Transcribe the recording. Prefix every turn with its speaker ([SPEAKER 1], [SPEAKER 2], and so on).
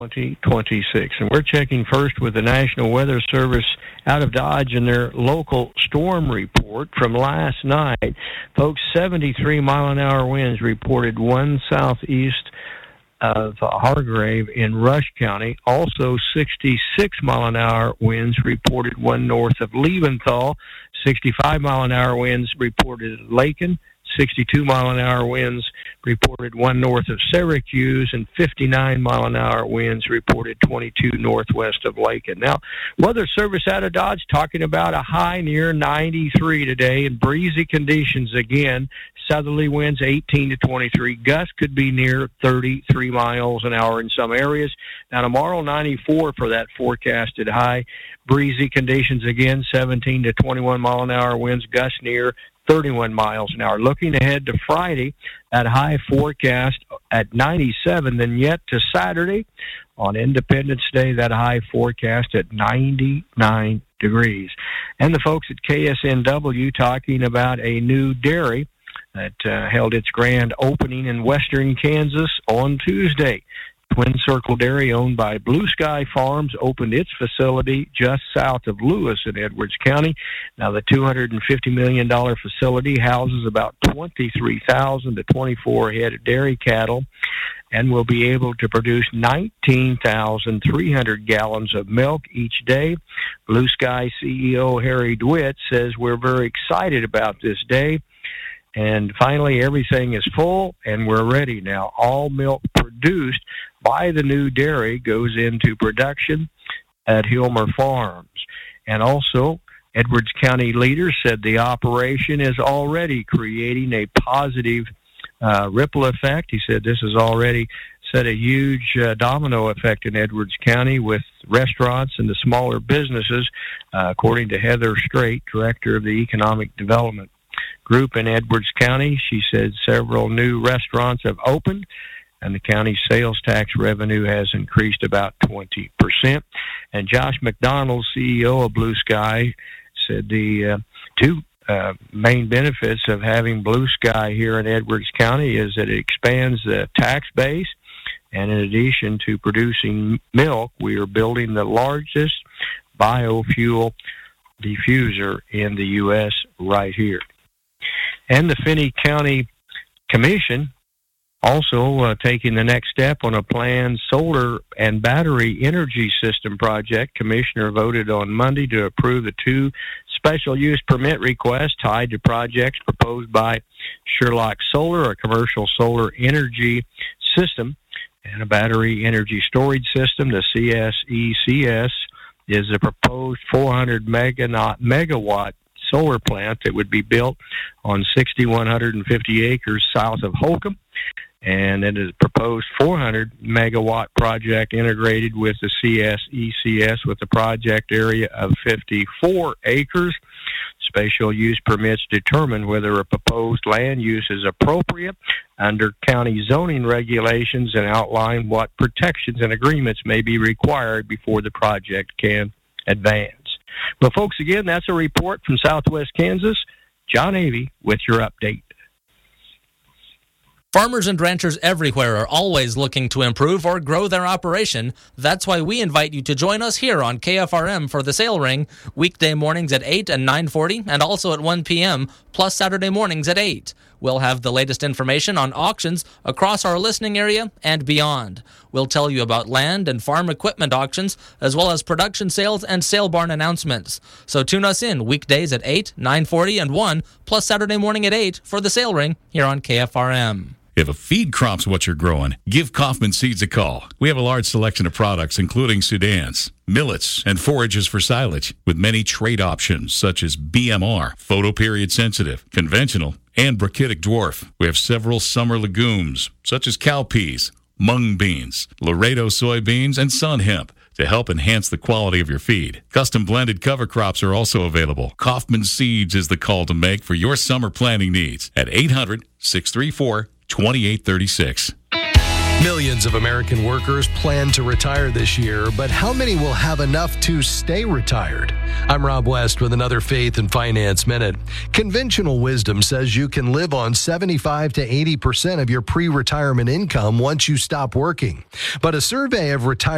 [SPEAKER 1] 2026. And we're checking first with the National Weather Service out of Dodge and their local storm report from last night. Folks, 73-mile-an-hour winds reported one southeast of Hargrave in Rush County. Also, 66-mile-an-hour winds reported one north of Leventhal. 65-mile-an-hour winds reported at Lakin. 62-mile-an-hour winds reported one north of Syracuse, and 59-mile-an-hour winds reported 22 northwest of Lakin. Now, Weather Service out of Dodge talking about a high near 93 today and breezy conditions again. Southerly winds 18 to 23. Gusts could be near 33 miles an hour in some areas. Now, tomorrow, 94 for that forecasted high. Breezy conditions again, 17 to 21 mile-an-hour winds, gusts near 31 miles an hour. Looking ahead to Friday, that high forecast at 97, then yet to Saturday on Independence Day, that high forecast at 99 degrees. And the folks at KSNW talking about a new dairy that held its grand opening in western Kansas on Tuesday. Twin Circle Dairy, owned by Blue Sky Farms, opened its facility just south of Lewis in Edwards County. Now, the $250 million facility houses about 23,000 to 24 head of dairy cattle and will be able to produce 19,300 gallons of milk each day. Blue Sky CEO Harry DeWitt says, "We're very excited about this day. And finally, everything is full, and we're ready now. All milk produced by the new dairy goes into production at Hilmer Farms." And also, Edwards County leaders said the operation is already creating a positive ripple effect. He said this has already set a huge domino effect in Edwards County with restaurants and the smaller businesses, according to Heather Strait, director of the Economic Development Group in Edwards County. She said several new restaurants have opened, and the county's sales tax revenue has increased about 20%. And Josh McDonald, CEO of Blue Sky, said the two main benefits of having Blue Sky here in Edwards County is that it expands the tax base, and in addition to producing milk, we are building the largest biofuel diffuser in the U.S. right here. And the Finney County Commission also taking the next step on a planned solar and battery energy system project. Commissioner voted on Monday to approve the two special use permit requests tied to projects proposed by Sherlock Solar, a commercial solar energy system, and a battery energy storage system. The CSECS is a proposed 400 megawatt solar plant that would be built on 6,150 acres south of Holcomb, and it is a proposed 400 megawatt project integrated with the CSECS with a project area of 54 acres. Special use permits determine whether a proposed land use is appropriate under county zoning regulations and outline what protections and agreements may be required before the project can advance. Well, folks, again, that's a report from Southwest Kansas. John Avey with your update.
[SPEAKER 2] Farmers and ranchers everywhere are always looking to improve or grow their operation. That's why we invite you to join us here on KFRM for the Sale Ring, weekday mornings at 8 and 9:40, and also at 1 p.m., plus Saturday mornings at 8. We'll have the latest information on auctions across our listening area and beyond. We'll tell you about land and farm equipment auctions, as well as production sales and sale barn announcements. So tune us in weekdays at 8, 9:40, and 1, plus Saturday morning at 8 for the Sale Ring here on KFRM.
[SPEAKER 3] If a feed crop's what you're growing, give Kaufman Seeds a call. We have a large selection of products, including Sudans, millets, and forages for silage, with many trait options such as BMR, photoperiod sensitive, conventional, and brachytic dwarf. We have several summer legumes, such as cowpeas, mung beans, Laredo soybeans, and sun hemp, to help enhance the quality of your feed. Custom blended cover crops are also available. Kaufman Seeds is the call to make for your summer planting needs at 800-634-2836.
[SPEAKER 4] Millions of American workers plan to retire this year, but how many will have enough to stay retired? I'm Rob West with another Faith and Finance Minute. Conventional wisdom says you can live on 75 to 80% of your pre-retirement income once you stop working. But a survey of retired